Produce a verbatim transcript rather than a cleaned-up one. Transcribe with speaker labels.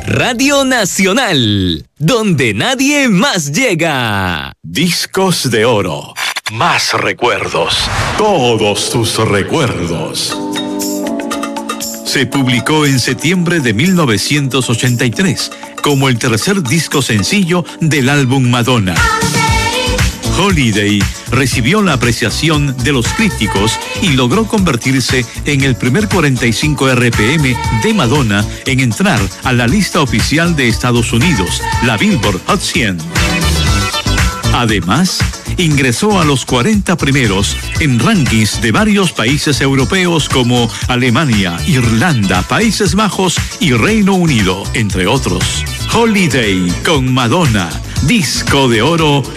Speaker 1: Radio Nacional, donde nadie más llega.
Speaker 2: Discos de oro. Más recuerdos. Todos tus recuerdos. Se publicó en septiembre de mil novecientos ochenta y tres como el tercer disco sencillo del álbum Madonna. Holiday recibió la apreciación de los críticos y logró convertirse en el primer cuarenta y cinco R P M de Madonna en entrar a la lista oficial de Estados Unidos, la Billboard Hot cien. Además, ingresó a los cuarenta primeros en rankings de varios países europeos como Alemania, Irlanda, Países Bajos y Reino Unido, entre otros. Holiday con Madonna, disco de oro